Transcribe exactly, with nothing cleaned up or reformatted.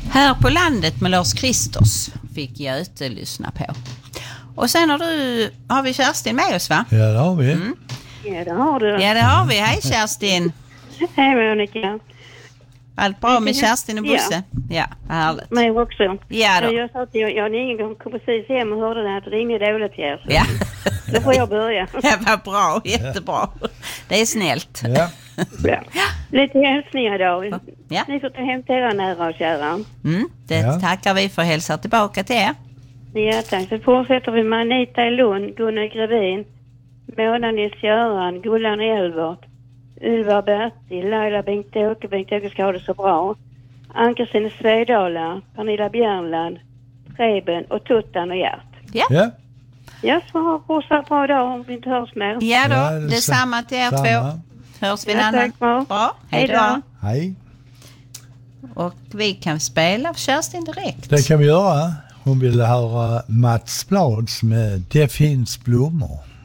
Här på landet med Lars Kristers fick Göte lyssna på. Och sen har du, har vi Kerstin med oss, va? Ja, det har vi. Mm. Ja, det har du. Ja, det har vi. Hej Kerstin. Hej Monica. Allt bra med Kerstin och Bosse? Ja, ja härligt. Mig också. Ja då. Jag sa att jag, jag ingen gång kom precis hem och hörde det här att det ringde dåligt här. Ja. Då får jag börja. Det var bra, jättebra. Det är snällt. Ja. Bra. Lite hälsningar då. Ja. Ni får ta hem till era nära och kära. Mm, det Ja. tackar vi för att hälsa tillbaka till er. Ja, tack. Så fortsätter vi med Anita i Lund, Gunnar Grevin, Mona Nils-Göran, Gullan Elvert, Ylva Bertil, Laila Bengt-Åke, Bengt-Åke ska ha det så bra, Ann-Kristin Svedala, Pernilla Bjärnland, Preben och Tuttan och Gert. Ja, Ja. Ja, så ha fortsatt bra dag om vi inte hörs mer. ja då. Ja, det det är samma till er samma. två. Hörs vi en Ja, annan. tack, bra. Bra, hej Hej då. då. Hej. Och vi kan spela för Kerstin direkt. Det kan vi göra. Hon ville höra Mats Blads med Det finns blommor.